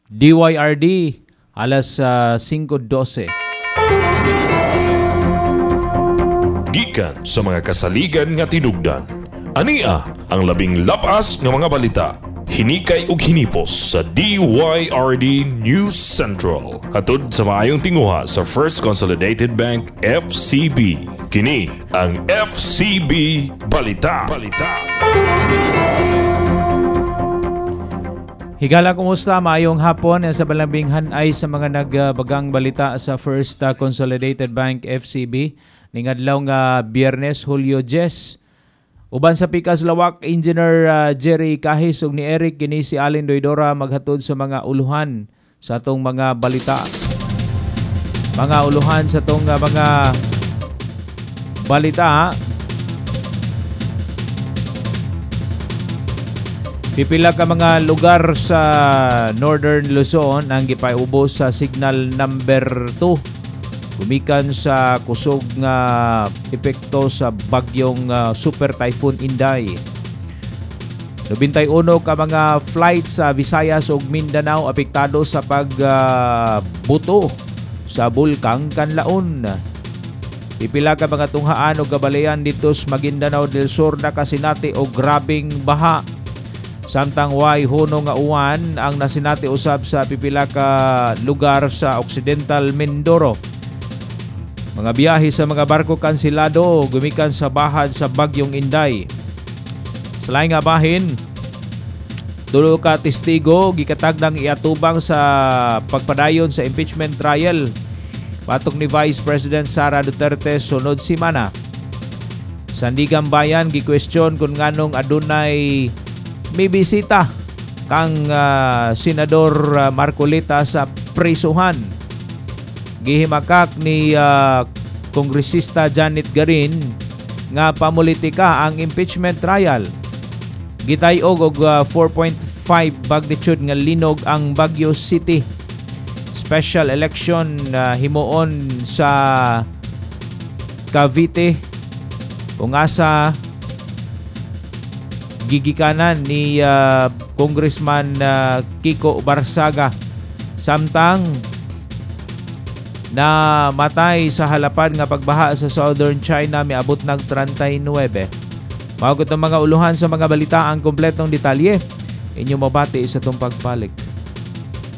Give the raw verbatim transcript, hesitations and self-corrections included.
D Y R D alas uh, singko dose. Gikan sa mga kasaligan nga tinugdan. Ania ang labing lapas nga mga balita. Hinikay ug hinipos sa D Y R D News Central. Hatod sa maayong tinguha sa First Consolidated Bank F C B. Kini ang F C B Balita. Balita. Higala, kumusta? Maayong hapon sa balambing hanay sa mga nagbagang balita sa First uh, Consolidated Bank F C B. Ningadlaw nga Biyernes, Hulyo diyes. Uban sa pikas lawak, Engineer uh, Jerry Kahis ug ni Eric kini si Alin Doydora maghatod sa mga uluhan sa atong mga balita. Mga uluhan sa atong uh, mga balita. Pipila ka mga lugar sa Northern Luzon ang gipaiubos sa signal number two. Gumikan sa kusog nga epekto sa bagyong uh, Super Typhoon Inday. ninety-one ka mga flights sa Visayas ug Mindanao apektado sa pagbuto uh, sa bulkang Kanlaon. Pipila ka mga tunghaan o gabalayan dito sa Maguindanao del Sur na kasinati o grabing baha. Samtang way huno nga uwan ang nasinati usab sa pipila ka lugar sa Occidental Mindoro. Mga biyahe sa mga barko kansilado gumikan sa bahad sa bagyong Inday. Sa laing nga bahin, dulo ka testigo gikatagdang iatubang sa pagpadayon sa impeachment trial patok ni Vice President Sara Duterte sunod semana. Sandigan Bayan gi-question kung nganong adunay may bisita kang uh, Senador uh, Marcolita sa prisuhan. Gihimakak ni uh, Kongresista Janet Garin nga pamulitika ang impeachment trial. Gitayog og uh, four point five magnitude nga linog ang Baguio City. Special election uh, himuon sa Cavite kung asa gigikanan ni uh, Congressman uh, Kiko Barsaga. Samtang na matay sa halapan nga pagbaha sa Southern China miabot ng thirty-nine. Maugot ang mga uluhan sa mga balita ang kompletong detalye. Inyo mabati sa itong pagpalik.